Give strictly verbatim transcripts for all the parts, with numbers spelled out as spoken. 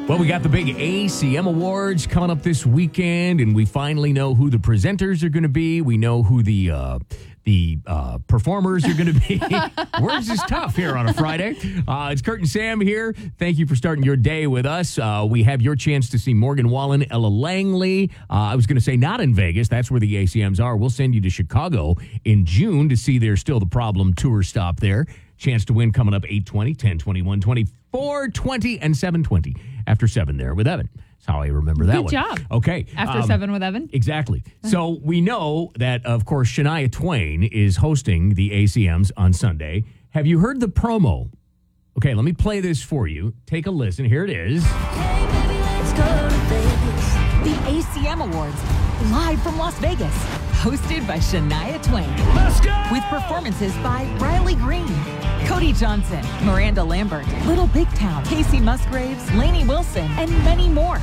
Well, we got the big A C M Awards coming up this weekend, and we finally know who the presenters are going to be. We know who the uh, the uh, performers are going to be. Words is tough here on a Friday. Uh, it's Kurt and Sam here. Thank you for starting your day with us. Uh, we have your chance to see Morgan Wallen, Ella Langley. Uh, I was going to say not in Vegas. That's where the A C Ms are. We'll send you to Chicago in June to see their Still the Problem tour stop there. Chance to win coming up eight twenty, ten twenty, one twenty, four twenty, and seven twenty. After seven there with Evan. That's how I remember that Good one. Good job. Okay. After um, seven with Evan? Exactly. So we know that, of course, Shania Twain is hosting the A C Ms on Sunday. Have you heard the promo? Okay, let me play this for you. Take a listen. Here it is. Hey, baby, let's go to Vegas. The A C M Awards, live from Las Vegas. Hosted by Shania Twain. Let's go! With performances by Riley Green, Cody Johnson, Miranda Lambert, Little Big Town, Casey Musgraves, Lainey Wilson, and many more.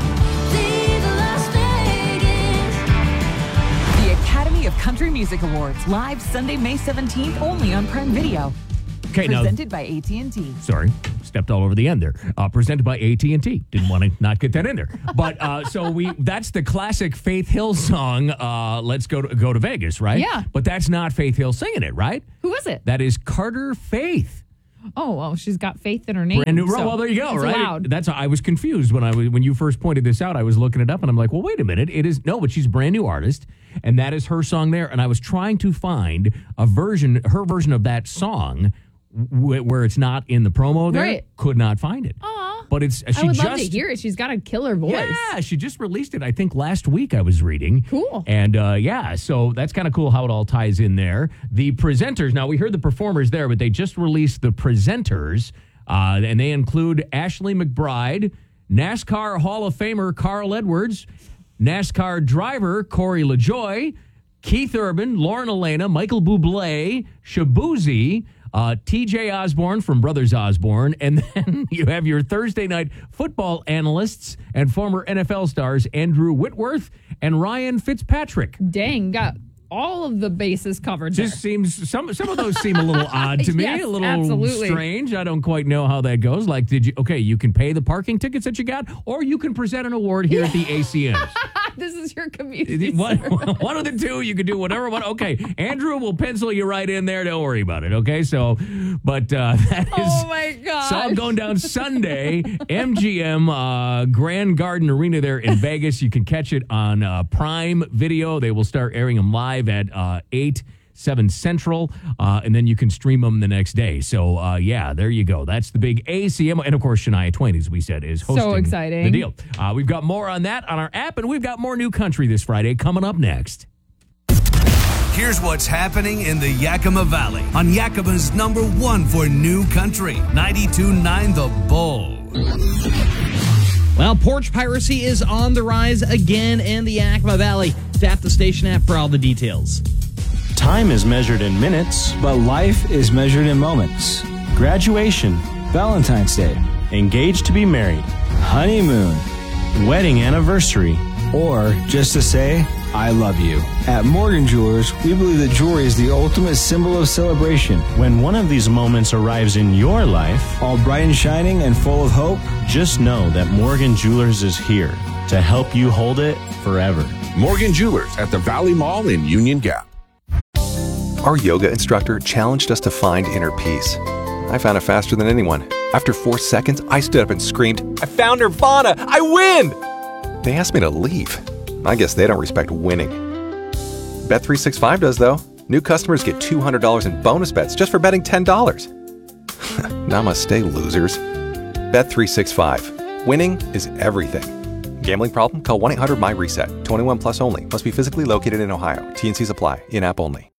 Viva Las Vegas. The Academy of Country Music Awards, live Sunday, May seventeenth, only on Prime Video. Okay, Presented now, by A T and T. Sorry, stepped all over the end there. Uh, presented by A T and T. Didn't want to not get that in there. But uh, so we that's the classic Faith Hill song, uh, Let's Go to, go to Vegas, right? Yeah. But that's not Faith Hill singing it, right? Who is it? That is Carter Faith. Oh, well, she's got faith in her name. Brand new. so Well, there you go, it's right? allowed. That's I was confused when I was when you first pointed this out. I was looking it up and I'm like, well, wait a minute. It is no, but she's a brand new artist, and that is her song there. And I was trying to find a version, her version of that song, w- where it's not in the promo. There, Right. Could not find it. Aw. But it's she I would just love to hear it. She's got a killer voice. yeah, she just released it. I think last week I was reading. Cool. And uh, yeah, so that's kind of cool how it all ties in there. The presenters. Now we heard the performers there, but they just released the presenters. Uh, and they include Ashley McBride, NASCAR Hall of Famer Carl Edwards, NASCAR driver Corey LaJoie, Keith Urban, Lauren Elena, Michael Bublé, Shabuzi, uh, T J Osborne from Brothers Osborne, and then you have your Thursday night football analysts and former N F L stars Andrew Whitworth and Ryan Fitzpatrick. Dang, got all of the bases covered there. Just seems some some of those seem a little odd to me, Yes, a little absolutely. strange. I don't quite know how that goes. Like, did you? Okay, you can pay the parking tickets that you got, or you can present an award here at the A C Ms. This is your community one, service. one of the two, you can do whatever one. Okay, Andrew will pencil you right in there. Don't worry about it. Okay, so, but uh, that is. Oh my God! So I'm going down Sunday, M G M uh, Grand Garden Arena there in Vegas. You can catch it on uh, Prime Video. They will start airing them live at uh, eight, seven Central, uh, and then you can stream them the next day. So, uh, yeah, there you go. That's the big A C M. And, of course, Shania Twain, as we said, is hosting So exciting. the deal. Uh, we've got more on that on our app, and we've got more new country this Friday coming up next. Here's what's happening in the Yakima Valley on Yakima's number one for new country, ninety-two point nine The Bull. Well, porch piracy is on the rise again in the Yakima Valley. Tap the station app for all the details. Time is measured in minutes, but life is measured in moments. Graduation, Valentine's Day, engaged to be married, honeymoon, wedding anniversary, or just to say, I love you. At Morgan Jewelers, we believe that jewelry is the ultimate symbol of celebration. When one of these moments arrives in your life, all bright and shining and full of hope, just know that Morgan Jewelers is here to help you hold it forever. Morgan Jewelers at the Valley Mall in Union Gap. Our yoga instructor challenged us to find inner peace. I found it faster than anyone. After four seconds, I stood up and screamed, I found Nirvana! I win! They asked me to leave. I guess they don't respect winning. Bet three sixty-five does, though. New customers get two hundred dollars in bonus bets just for betting ten dollars. Namaste, losers. Bet three sixty-five. Winning is everything. Gambling problem? Call one eight hundred M Y reset. twenty-one plus only. Must be physically located in Ohio. T and Cs apply. In-app only.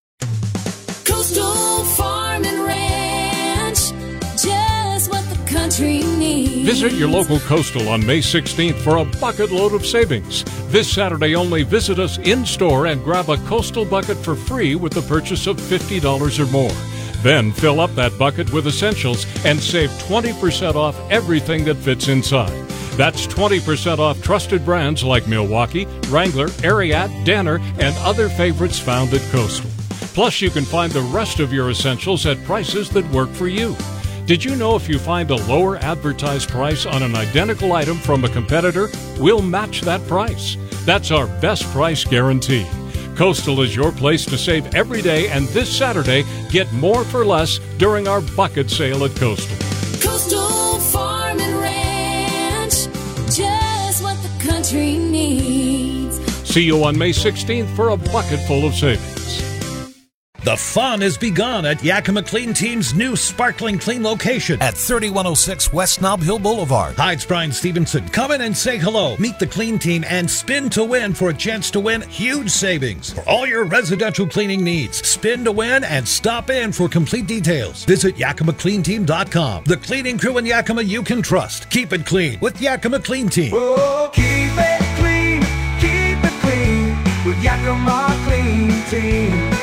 Coastal Farm and Ranch, just what the country needs. Visit your local Coastal on May sixteenth for a bucket load of savings. This Saturday only, visit us in-store and grab a Coastal bucket for free with the purchase of fifty dollars or more. Then fill up that bucket with essentials and save twenty percent off everything that fits inside. That's twenty percent off trusted brands like Milwaukee, Wrangler, Ariat, Danner, and other favorites found at Coastal. Plus, you can find the rest of your essentials at prices that work for you. Did you know if you find a lower advertised price on an identical item from a competitor, we'll match that price? That's our best price guarantee. Coastal is your place to save every day, and this Saturday, get more for less during our bucket sale at Coastal. Coastal Farm and Ranch, just what the country needs. See you on May sixteenth for a bucket full of savings. The fun has begun at Yakima Clean Team's new Sparkling Clean location at thirty-one oh six West Nob Hill Boulevard. Hi, it's Brian Stevenson. Come in and say hello. Meet the Clean Team and spin to win for a chance to win huge savings for all your residential cleaning needs. Spin to win and stop in for complete details. Visit Yakima Clean Team dot com. The cleaning crew in Yakima you can trust. Keep it clean with Yakima Clean Team. Oh, keep it clean, keep it clean with Yakima Clean Team.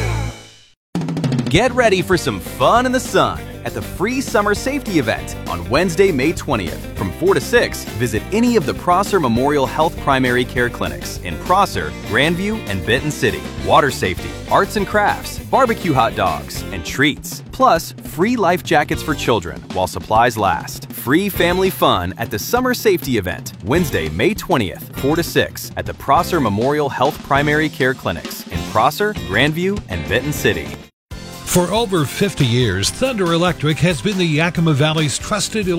Get ready for some fun in the sun at the free summer safety event on Wednesday, May twentieth. From four to six, visit any of the Prosser Memorial Health Primary Care Clinics in Prosser, Grandview, and Benton City. Water safety, arts and crafts, barbecue hot dogs, and treats. Plus, free life jackets for children while supplies last. Free family fun at the summer safety event, Wednesday, May twentieth, four to six, at the Prosser Memorial Health Primary Care Clinics in Prosser, Grandview, and Benton City. For over fifty years, Thunder Electric has been the Yakima Valley's trusted